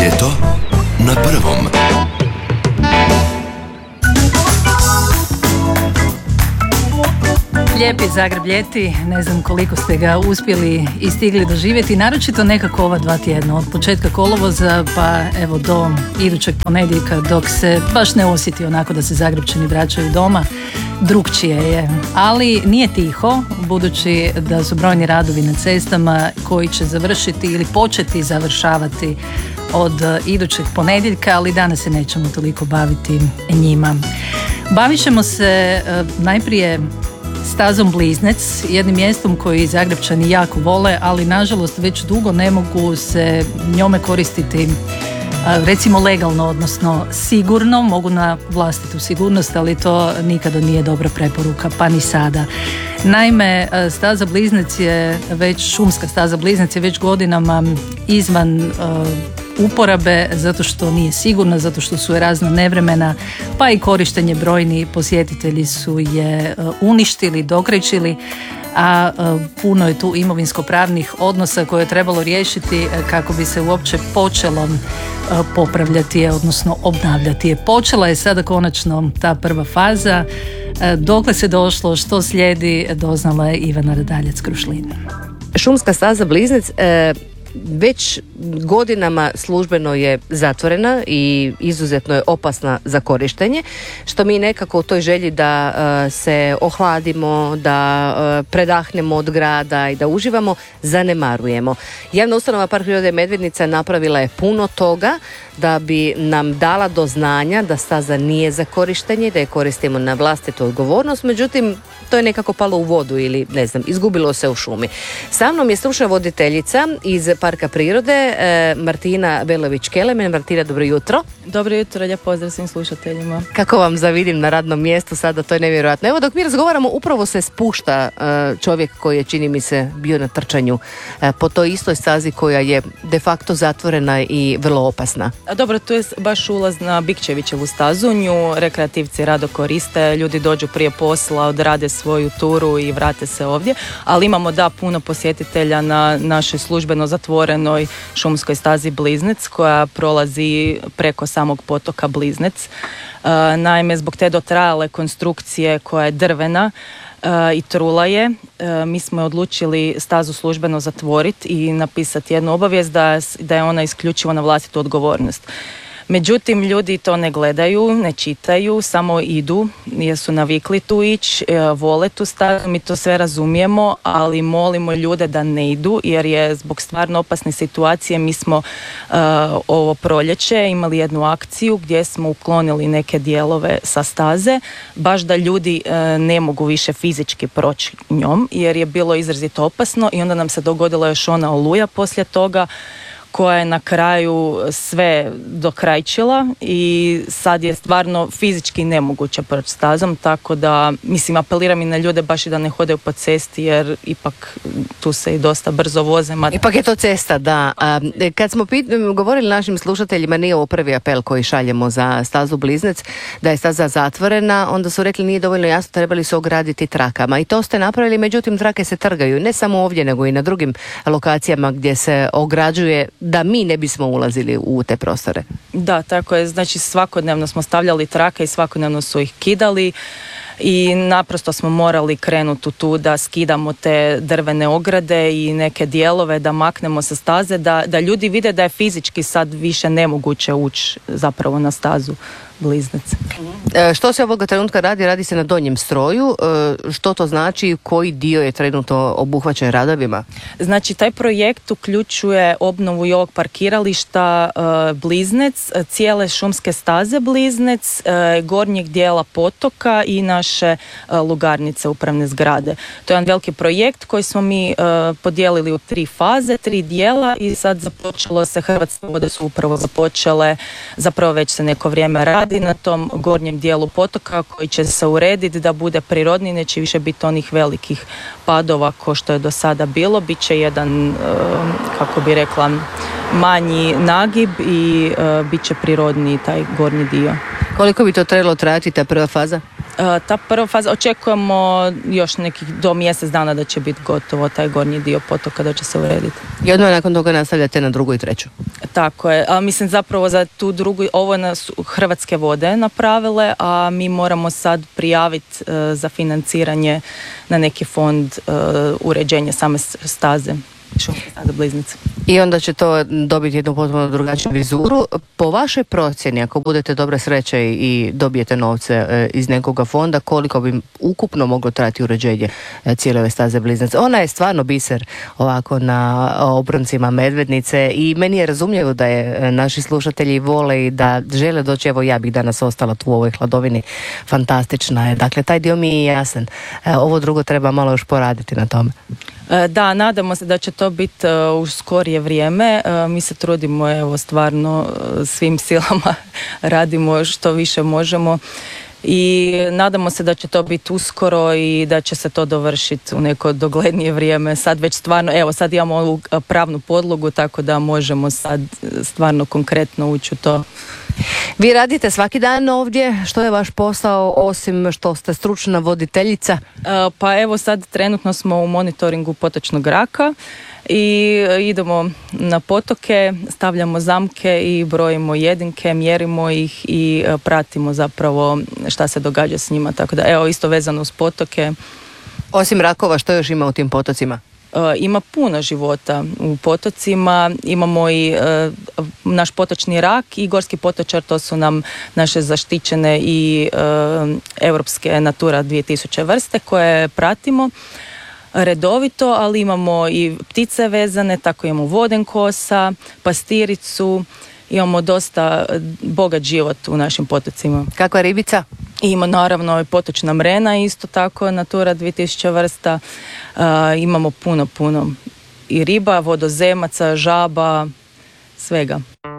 Ljeto na prvom. Lijepi Zagreb ljeti, ne znam koliko ste ga uspjeli i stigli doživjeti, naročito nekako ova 2 tjedna, od početka kolovoza pa evo do idućeg ponedjeljka, dok se baš ne osjeti onako da se Zagrepčani vraćaju doma. Drukčije je, ali nije tiho, budući da su brojni radovi na cestama koji će završiti ili početi završavati od idućeg ponedjeljka, ali danas se nećemo toliko baviti njima. Bavit ćemo se najprije stazom Bliznec, jednim mjestom koji Zagrepčani jako vole, ali nažalost već dugo ne mogu se njome koristiti recimo legalno, odnosno sigurno, mogu na vlastitu sigurnost, ali to nikada nije dobra preporuka, pa ni sada. Naime, staza Bliznec je već, šumska staza Bliznec je već godinama izvan uporabe, zato što nije sigurna, zato što su je razna nevremena, pa i korištenje brojni posjetitelji su je uništili, dokrajčili, a puno je tu imovinsko-pravnih odnosa koje je trebalo riješiti kako bi se uopće počelo popravljati je, odnosno obnavljati je. Počela je sada konačno ta prva faza. Dokle se došlo, što slijedi, doznala je Ivana Radaljac-Krušlin. Šumska staza Bliznec već godinama službeno je zatvorena i izuzetno je opasna za korištenje, što mi nekako u toj želji da se ohladimo, da predahnemo od grada i da uživamo, zanemarujemo. Javna ustanova Park prirode Medvednica napravila je puno toga da bi nam dala do znanja da staza nije za korištenje, da je koristimo na vlastitu odgovornost, međutim to je nekako palo u vodu ili ne znam, izgubilo se u šumi. Sa mnom je stručna voditeljica iz Parka prirode Martina Belović-Kelemen. Martina, dobro jutro. Dobro jutro, lijep pozdrav svim slušateljima. Kako vam zavidim na radnom mjestu sada, to je nevjerojatno. Evo dok mi razgovaramo, upravo se spušta čovjek koji je, čini mi se, bio na trčanju po toj istoj stazi koja je de facto zatvorena i vrlo opasna. Dobro, tu je baš ulaz na Bikčevićevu stazu, nju rekreativci rado koriste, ljudi dođu prije posla, odrade svoju turu i vrate se ovdje, ali imamo puno posjetitelja na našoj službeno zatvorenoj šumskoj stazi Bliznec koja prolazi preko samog potoka Bliznec. Naime, zbog te dotrajale konstrukcije koja je drvena i trula je, mi smo odlučili stazu službeno zatvoriti i napisati jednu obavijest da je ona isključivo na vlastitu odgovornost. Međutim, ljudi to ne gledaju, ne čitaju, samo idu jer su navikli tu ići, vole tu stazu, mi to sve razumijemo, ali molimo ljude da ne idu jer je zbog stvarno opasne situacije. Mi smo ovo proljeće imali jednu akciju gdje smo uklonili neke dijelove sa staze, baš da ljudi ne mogu više fizički proći njom jer je bilo izrazito opasno i onda nam se dogodila još ona oluja poslije toga koja je na kraju sve dokrajčila i sad je stvarno fizički nemoguće proći stazom, tako da mislim apeliram i na ljude baš i da ne hodaju po cesti jer ipak tu se i dosta brzo voze. Ipak je to cesta, da. Kad smo govorili našim slušateljima, nije ovo prvi apel koji šaljemo za stazu Bliznec, da je staza zatvorena, onda su rekli nije dovoljno jasno, trebali su ograditi trakama i to ste napravili, međutim trake se trgaju, ne samo ovdje nego i na drugim lokacijama gdje se ograđuje da mi ne bismo ulazili u te prostore. Da, tako je. Znači svakodnevno smo stavljali trake i svakodnevno su ih kidali i naprosto smo morali krenuti tu da skidamo te drvene ograde i neke dijelove, da maknemo sa staze, da ljudi vide da je fizički sad više nemoguće ući zapravo na stazu Bliznec. Što se ovoga trenutka radi? Radi se na donjem stroju. Što to znači? Koji dio je trenutno obuhvaćen radovima? Znači, taj projekt uključuje obnovu i ovog parkirališta Bliznec, cijele šumske staze Bliznec, gornjeg dijela potoka i naše lugarnice, upravne zgrade. To je jedan veliki projekt koji smo mi podijelili u 3 faze, 3 dijela i sad započelo se, Hrvatske vode su upravo započele, zapravo već se neko vrijeme radi na tom gornjem dijelu potoka koji će se urediti da bude prirodni, neće više biti onih velikih padova ko što je do sada bilo, bit će jedan, kako bi rekla, manji nagib i bit će prirodni taj gornji dio. Koliko bi to trebalo trajati, ta prva faza? Ta prva faza, očekujemo još nekih do mjesec dana da će biti gotovo taj gornji dio potoka, da će se urediti. I odmah nakon toga nastavljate na drugu i treću. Tako je, mislim zapravo za tu drugu, ovo nas Hrvatske vode napravile, a mi moramo sad prijaviti za financiranje na neki fond uređenja same staze. Bliznice. I onda će to dobiti jednu potpuno drugačiju vizuru. Po vašoj procjeni, ako budete dobre sreće i dobijete novce iz nekoga fonda, koliko bi ukupno moglo trajati uređenje cijele ove staze Bliznice? Ona je stvarno biser ovako na obroncima Medvednice i meni je razumljivo da je naši slušatelji vole i da žele doći. Evo, ja bih danas ostala tu u ovoj hladovini. Fantastična je. Dakle, taj dio mi je jasan. Ovo drugo treba malo još poraditi na tome. Da, nadamo se da će to biti u skorije vrijeme. Mi se trudimo, evo, stvarno svim silama radimo što više možemo i nadamo se da će to biti uskoro i da će se to dovršiti u neko doglednije vrijeme. Sad već stvarno, evo, sad imamo ovu pravnu podlogu, tako da možemo sad stvarno konkretno ući u to. Vi radite svaki dan ovdje, što je vaš posao osim što ste stručna voditeljica? Pa evo sad trenutno smo u monitoringu potočnog raka i idemo na potoke, stavljamo zamke i brojimo jedinke, mjerimo ih i pratimo zapravo šta se događa s njima, tako da evo isto vezano uz potoke. Osim rakova, što još ima u tim potocima? Ima puno života u potocima, imamo i naš potočni rak i gorski potočar, to su nam naše zaštićene i europske Natura 2000 vrste koje pratimo redovito, ali imamo i ptice vezane, tako imamo vodenkosa, pastiricu, imamo dosta bogat život u našim potocima. Kakva ribica? Ima naravno i potočna mrena, isto tako Natura 2000 vrsta. Imamo puno i riba, vodozemaca, žaba, svega.